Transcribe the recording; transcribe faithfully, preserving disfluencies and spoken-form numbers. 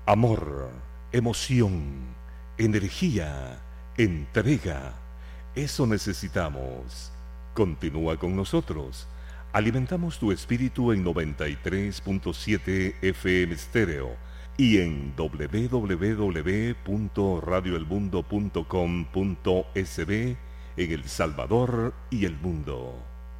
Amor, emoción, energía, entrega. Eso necesitamos. Continúa con nosotros. Alimentamos tu espíritu en noventa y tres punto siete F M Stereo y en doble u doble u doble u punto radio el mundo punto com punto es be en El Salvador y el mundo.